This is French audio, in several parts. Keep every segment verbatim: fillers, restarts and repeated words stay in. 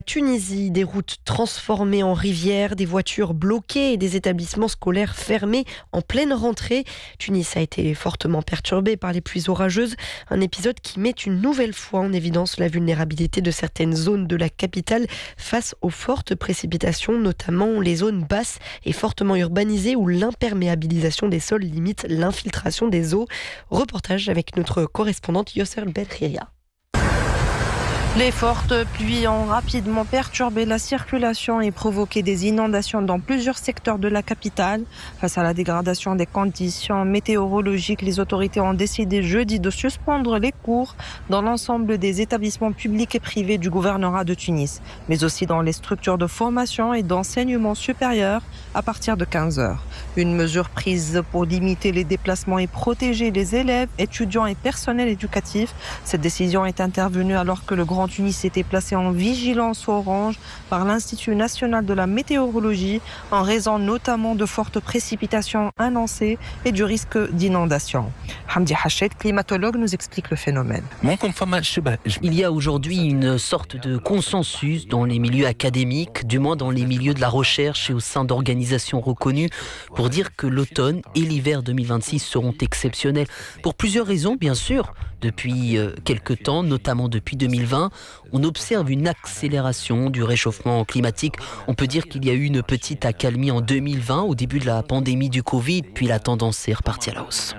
Tunisie, des routes transformées en rivières, des voitures bloquées et des établissements scolaires fermés en pleine rentrée. Tunis a été fortement perturbée par les pluies orageuses, un épisode qui met une nouvelle fois en évidence la vulnérabilité de certaines zones de la capitale face aux fortes précipitations, notamment les zones basses et fortement urbanisées où l'imperméabilisation des sols limite l'infiltration des eaux. Reportage avec notre correspondante Yosser Belkhiria. Les fortes pluies ont rapidement perturbé la circulation et provoqué des inondations dans plusieurs secteurs de la capitale. Face à la dégradation des conditions météorologiques, les autorités ont décidé jeudi de suspendre les cours dans l'ensemble des établissements publics et privés du gouvernorat de Tunis, mais aussi dans les structures de formation et d'enseignement supérieur à partir de quinze heures. Une mesure prise pour limiter les déplacements et protéger les élèves, étudiants et personnel éducatif. Cette décision est intervenue alors que le Grand Tunis était placé en vigilance orange par l'Institut national de la météorologie en raison notamment de fortes précipitations annoncées et du risque d'inondation. Hamdi Hached, climatologue, nous explique le phénomène. Il y a aujourd'hui une sorte de consensus dans les milieux académiques, du moins dans les milieux de la recherche et au sein d'organisations reconnues, pour dire que l'automne et l'hiver deux mille vingt-six seront exceptionnels. Pour plusieurs raisons, bien sûr. Depuis euh, quelques temps, notamment depuis deux mille vingt, on observe une accélération du réchauffement climatique. On peut dire qu'il y a eu une petite accalmie en deux mille vingt, au début de la pandémie du Covid, puis la tendance est repartie à la hausse.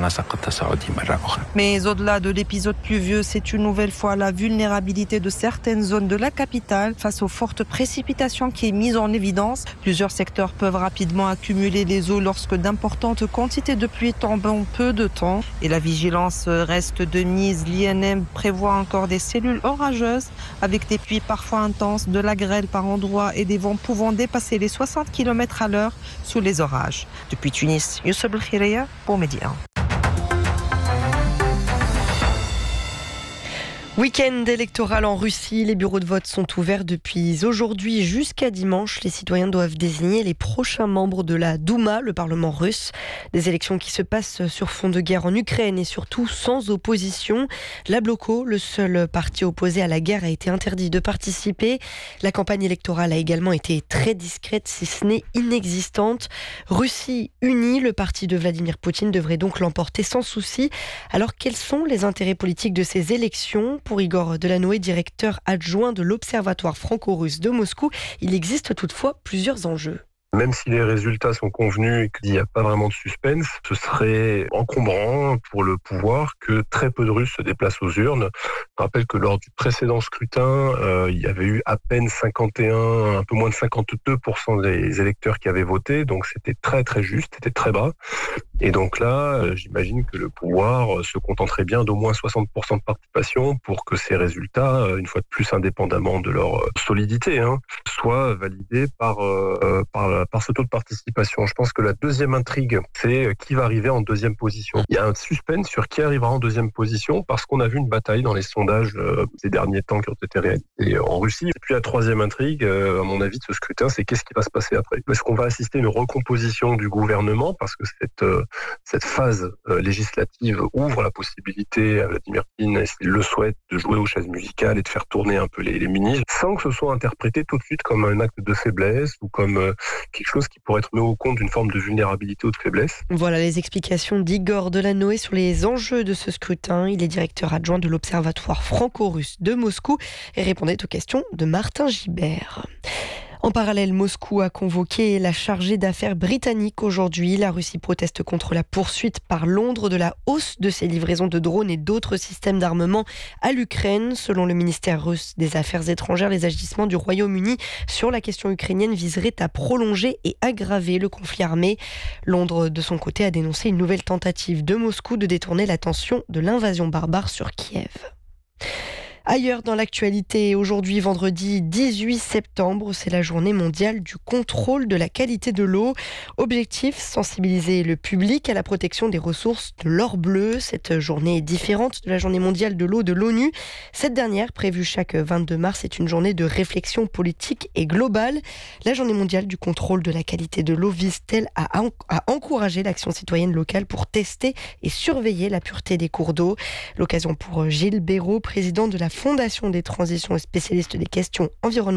Mais au-delà de l'épisode pluvieux, c'est une nouvelle fois la vulnérabilité de certaines zones de la capitale face aux fortes précipitations qui est mise en évidence. Plusieurs secteurs peuvent rapidement accumuler les eaux lorsque d'importantes quantités de pluie tombent en peu de temps. Et la vigilance reste de mise. L'I N M prévoit encore des cellules orageuses avec des pluies parfois intenses, de la grêle par endroits et des vents pouvant dépasser les soixante kilomètres à l'heure sous les orages. Depuis Tunis, Youssef Belkhiria pour Média. Week-end électoral en Russie, les bureaux de vote sont ouverts depuis aujourd'hui jusqu'à dimanche. Les citoyens doivent désigner les prochains membres de la Douma, le Parlement russe. Des élections qui se passent sur fond de guerre en Ukraine et surtout sans opposition. La Bloco, le seul parti opposé à la guerre, a été interdit de participer. La campagne électorale a également été très discrète, si ce n'est inexistante. Russie unie, le parti de Vladimir Poutine devrait donc l'emporter sans souci. Alors quels sont les intérêts politiques de ces élections ? Pour Igor Delanoë, directeur adjoint de l'Observatoire franco-russe de Moscou, il existe toutefois plusieurs enjeux. Même si les résultats sont convenus et qu'il n'y a pas vraiment de suspense, ce serait encombrant pour le pouvoir que très peu de Russes se déplacent aux urnes. Je rappelle que lors du précédent scrutin, euh, il y avait eu à peine cinquante et un, un peu moins de cinquante-deux pour cent des électeurs qui avaient voté, donc c'était très très juste, c'était très bas. Et donc là, euh, j'imagine que le pouvoir se contenterait bien d'au moins soixante pour cent de participation pour que ces résultats, une fois de plus indépendamment de leur solidité, hein, soient validés par, euh, par par ce taux de participation. Je pense que la deuxième intrigue, c'est qui va arriver en deuxième position. Il y a un suspense sur qui arrivera en deuxième position parce qu'on a vu une bataille dans les sondages euh, ces derniers temps qui ont été réalisés en Russie. Et puis la troisième intrigue, euh, à mon avis, de ce scrutin, c'est qu'est-ce qui va se passer après. Est-ce qu'on va assister à une recomposition du gouvernement parce que cette, euh, cette phase euh, législative ouvre la possibilité à Vladimir Poutine, s'il le souhaite, de jouer aux chaises musicales et de faire tourner un peu les, les ministres sans que ce soit interprété tout de suite comme un acte de faiblesse ou comme euh, quelque chose qui pourrait être mis au compte d'une forme de vulnérabilité ou de faiblesse. Voilà les explications d'Igor Delanoë sur les enjeux de ce scrutin. Il est directeur adjoint de l'Observatoire franco-russe de Moscou et répondait aux questions de Martin Gibert. En parallèle, Moscou a convoqué la chargée d'affaires britannique aujourd'hui. La Russie proteste contre la poursuite par Londres de la hausse de ses livraisons de drones et d'autres systèmes d'armement à l'Ukraine. Selon le ministère russe des Affaires étrangères, les agissements du Royaume-Uni sur la question ukrainienne viseraient à prolonger et aggraver le conflit armé. Londres, de son côté, a dénoncé une nouvelle tentative de Moscou de détourner l'attention de l'invasion barbare sur Kiev. Ailleurs dans l'actualité, aujourd'hui vendredi dix-huit septembre, c'est la journée mondiale du contrôle de la qualité de l'eau. Objectif, sensibiliser le public à la protection des ressources de l'or bleu. Cette journée est différente de la journée mondiale de l'eau de l'ONU. Cette dernière, prévue chaque vingt-deux mars, est une journée de réflexion politique et globale. La journée mondiale du contrôle de la qualité de l'eau vise-t-elle à, en- à encourager l'action citoyenne locale pour tester et surveiller la pureté des cours d'eau ? L'occasion pour Gilles Béraud, président de la Fondation des transitions et spécialiste des questions environnementales